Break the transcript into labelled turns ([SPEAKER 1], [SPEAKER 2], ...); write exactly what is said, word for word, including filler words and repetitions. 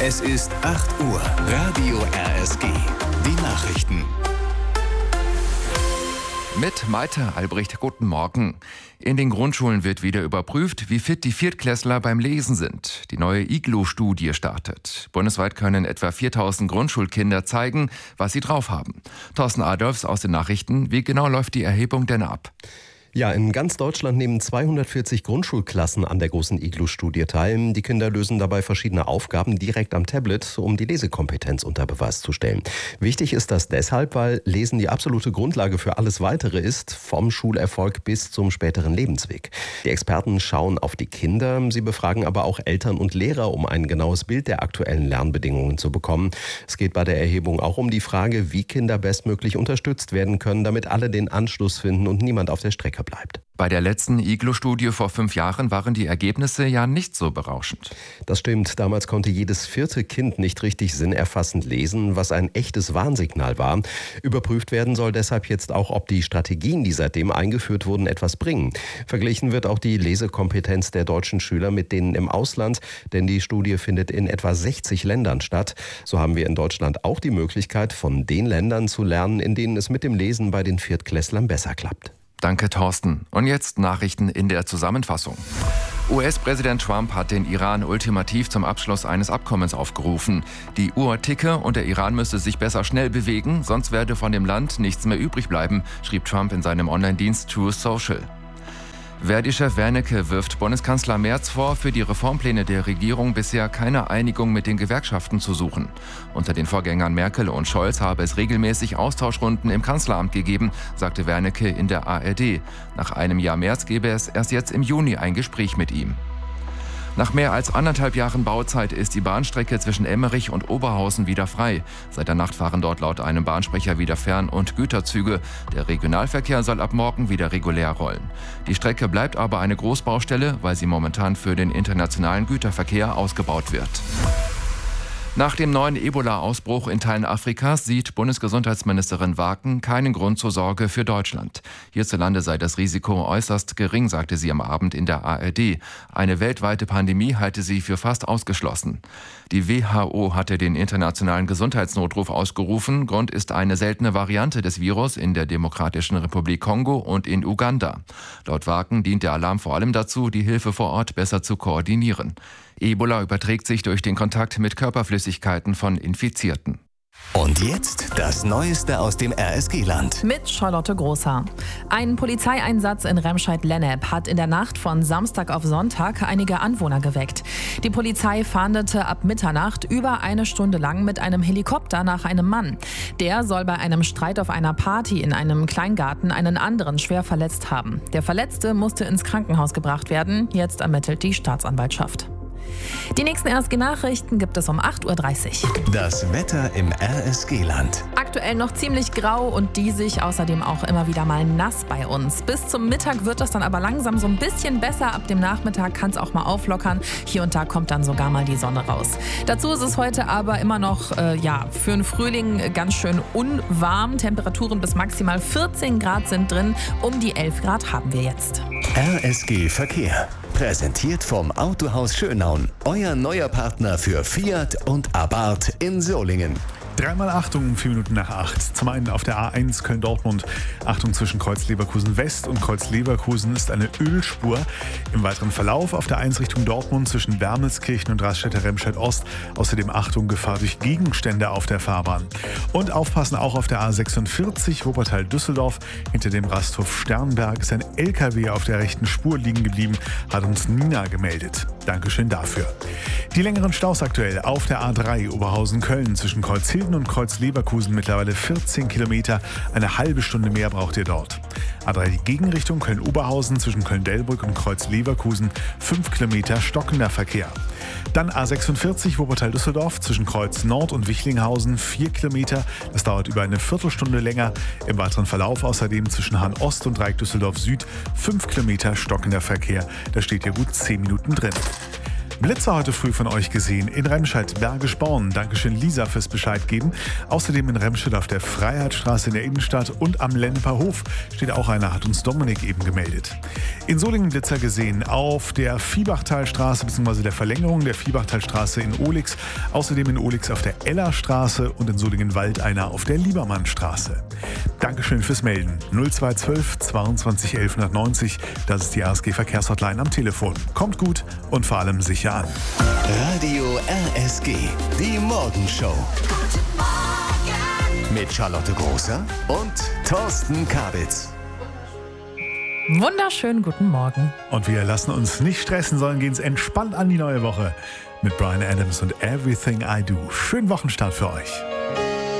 [SPEAKER 1] Es ist acht Uhr. Radio R S G. Die Nachrichten.
[SPEAKER 2] Mit Malte Albrecht, guten Morgen. In den Grundschulen wird wieder überprüft, wie fit die Viertklässler beim Lesen sind. Die neue I G L O-Studie startet. Bundesweit können etwa viertausend Grundschulkinder zeigen, was sie drauf haben. Thorsten Adolfs aus den Nachrichten. Wie genau läuft die Erhebung denn ab?
[SPEAKER 3] Ja, in ganz Deutschland nehmen zweihundertvierzig Grundschulklassen an der großen I G L O-Studie teil. Die Kinder lösen dabei verschiedene Aufgaben direkt am Tablet, um die Lesekompetenz unter Beweis zu stellen. Wichtig ist das deshalb, weil Lesen die absolute Grundlage für alles Weitere ist, vom Schulerfolg bis zum späteren Lebensweg. Die Experten schauen auf die Kinder, sie befragen aber auch Eltern und Lehrer, um ein genaues Bild der aktuellen Lernbedingungen zu bekommen. Es geht bei der Erhebung auch um die Frage, wie Kinder bestmöglich unterstützt werden können, damit alle den Anschluss finden und niemand auf der Strecke bleibt.
[SPEAKER 2] Bei der letzten I G L O-Studie vor fünf Jahren waren die Ergebnisse ja nicht so berauschend.
[SPEAKER 3] Das stimmt. Damals konnte jedes vierte Kind nicht richtig sinnerfassend lesen, was ein echtes Warnsignal war. Überprüft werden soll deshalb jetzt auch, ob die Strategien, die seitdem eingeführt wurden, etwas bringen. Verglichen wird auch die Lesekompetenz der deutschen Schüler mit denen im Ausland, denn die Studie findet in etwa sechzig Ländern statt. So haben wir in Deutschland auch die Möglichkeit, von den Ländern zu lernen, in denen es mit dem Lesen bei den Viertklässlern besser klappt.
[SPEAKER 2] Danke, Thorsten. Und jetzt Nachrichten in der Zusammenfassung. U S-Präsident Trump hat den Iran ultimativ zum Abschluss eines Abkommens aufgerufen. Die Uhr ticke und der Iran müsse sich besser schnell bewegen, sonst werde von dem Land nichts mehr übrig bleiben, schrieb Trump in seinem Online-Dienst Truth Social. Verdi-Chef Wernicke wirft Bundeskanzler Merz vor, für die Reformpläne der Regierung bisher keine Einigung mit den Gewerkschaften zu suchen. Unter den Vorgängern Merkel und Scholz habe es regelmäßig Austauschrunden im Kanzleramt gegeben, sagte Wernicke in der A R D. Nach einem Jahr Merz gebe es erst jetzt im Juni ein Gespräch mit ihm. Nach mehr als anderthalb Jahren Bauzeit ist die Bahnstrecke zwischen Emmerich und Oberhausen wieder frei. Seit der Nacht fahren dort laut einem Bahnsprecher wieder Fern- und Güterzüge. Der Regionalverkehr soll ab morgen wieder regulär rollen. Die Strecke bleibt aber eine Großbaustelle, weil sie momentan für den internationalen Güterverkehr ausgebaut wird. Nach dem neuen Ebola-Ausbruch in Teilen Afrikas sieht Bundesgesundheitsministerin Waken keinen Grund zur Sorge für Deutschland. Hierzulande sei das Risiko äußerst gering, sagte sie am Abend in der A R D. Eine weltweite Pandemie halte sie für fast ausgeschlossen. Die W H O hatte den internationalen Gesundheitsnotruf ausgerufen. Grund ist eine seltene Variante des Virus in der Demokratischen Republik Kongo und in Uganda. Laut Waken dient der Alarm vor allem dazu, die Hilfe vor Ort besser zu koordinieren. Ebola überträgt sich durch den Kontakt mit Körperflüssigkeiten von Infizierten.
[SPEAKER 1] Und jetzt das Neueste aus dem R S G-Land.
[SPEAKER 4] Mit Charlotte Großer. Ein Polizeieinsatz in Remscheid-Lennep hat in der Nacht von Samstag auf Sonntag einige Anwohner geweckt. Die Polizei fahndete ab Mitternacht über eine Stunde lang mit einem Helikopter nach einem Mann. Der soll bei einem Streit auf einer Party in einem Kleingarten einen anderen schwer verletzt haben. Der Verletzte musste ins Krankenhaus gebracht werden. Jetzt ermittelt die Staatsanwaltschaft. Die nächsten R S G-Nachrichten gibt es um acht Uhr dreißig.
[SPEAKER 1] Das Wetter im R S G-Land.
[SPEAKER 4] Aktuell noch ziemlich grau und diesig, außerdem auch immer wieder mal nass bei uns. Bis zum Mittag wird das dann aber langsam so ein bisschen besser. Ab dem Nachmittag kann es auch mal auflockern. Hier und da kommt dann sogar mal die Sonne raus. Dazu ist es heute aber immer noch äh, ja, für den Frühling ganz schön unwarm. Temperaturen bis maximal vierzehn Grad sind drin. Um die elf Grad haben wir jetzt.
[SPEAKER 1] R S G Verkehr. Präsentiert vom Autohaus Schönaun. Euer neuer Partner für Fiat und Abarth in Solingen.
[SPEAKER 5] Dreimal Achtung, vier Minuten nach acht. Zum einen auf der A eins Köln-Dortmund. Achtung, zwischen Kreuz Leverkusen West und Kreuz Leverkusen ist eine Ölspur. Im weiteren Verlauf auf der eins Richtung Dortmund zwischen Wermelskirchen und Raststätte Remscheid Ost. Außerdem Achtung, Gefahr durch Gegenstände auf der Fahrbahn. Und aufpassen auch auf der A sechsundvierzig Wuppertal-Düsseldorf. Hinter dem Rasthof Sternberg ist ein L K W auf der rechten Spur liegen geblieben, hat uns Nina gemeldet. Dankeschön dafür. Die längeren Staus aktuell auf der A drei Oberhausen-Köln zwischen Kreuzhilden und Kreuz Leverkusen mittlerweile vierzehn Kilometer. Eine halbe Stunde mehr braucht ihr dort. A drei die Gegenrichtung Köln-Oberhausen zwischen Köln-Delbrück und Kreuz Leverkusen fünf Kilometer stockender Verkehr. Dann A sechsundvierzig Wuppertal-Düsseldorf zwischen Kreuz Nord und Wichlinghausen vier Kilometer. Das dauert über eine Viertelstunde länger. Im weiteren Verlauf außerdem zwischen Hahn Ost und Dreieck Düsseldorf Süd fünf Kilometer stockender Verkehr. Da steht ihr gut zehn Minuten drin. Blitzer heute früh von euch gesehen in Remscheid, Bergisch Born. Dankeschön Lisa fürs Bescheid geben. Außerdem in Remscheid auf der Freiheitsstraße in der Innenstadt und am Lenneper Hof steht auch einer, hat uns Dominik eben gemeldet. In Solingen Blitzer gesehen auf der Viehbachtalstraße bzw. der Verlängerung der Viehbachtalstraße in Ohlix. Außerdem in Ohlix auf der Ellerstraße und in Solingen-Wald einer auf der Liebermannstraße. Dankeschön fürs Melden. null zwei eins zwei zweiundzwanzig elf neunzig, das ist die A S G-Verkehrshotline am Telefon. Kommt gut und vor allem sicher an.
[SPEAKER 1] Radio R S G, die Morgenshow. Guten Morgen. Mit Charlotte Großer und Thorsten Kabitz.
[SPEAKER 4] Wunderschönen guten Morgen.
[SPEAKER 5] Und wir lassen uns nicht stressen, sondern gehen entspannt an die neue Woche mit Bryan Adams und Everything I Do. Schönen Wochenstart für euch.